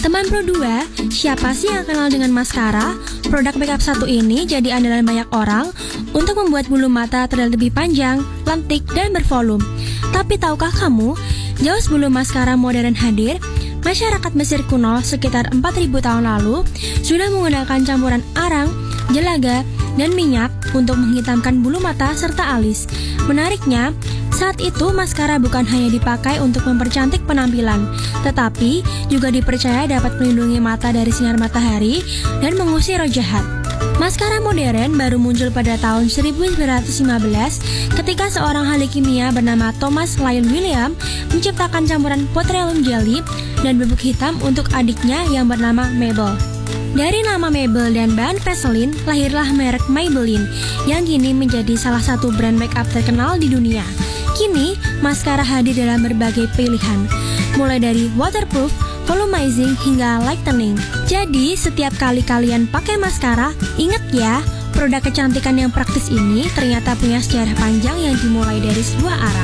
Teman Pro 2, siapa sih yang kenal dengan maskara? Produk makeup satu ini jadi andalan banyak orang untuk membuat bulu mata terlihat lebih panjang, lentik, dan bervolume. Tapi tahukah kamu, jauh sebelum maskara modern hadir, masyarakat Mesir kuno sekitar 4000 tahun lalu sudah menggunakan campuran arang, jelaga, dan minyak untuk menghitamkan bulu mata serta alis. Menariknya, saat itu maskara bukan hanya dipakai untuk mempercantik penampilan, tetapi juga dipercaya dapat melindungi mata dari sinar matahari dan mengusir roh jahat. Maskara modern baru muncul pada tahun 1915 ketika seorang ahli kimia bernama Thomas Lyon William menciptakan campuran petroleum jelly dan bubuk hitam untuk adiknya yang bernama Mabel. Dari nama Mabel dan bahan Vaseline, lahirlah merek Maybelline yang kini menjadi salah satu brand makeup terkenal di dunia. Kini, maskara hadir dalam berbagai pilihan, mulai dari waterproof, volumizing, hingga lightening. Jadi, setiap kali kalian pakai maskara, ingat ya, produk kecantikan yang praktis ini ternyata punya sejarah panjang yang dimulai dari sebuah arah.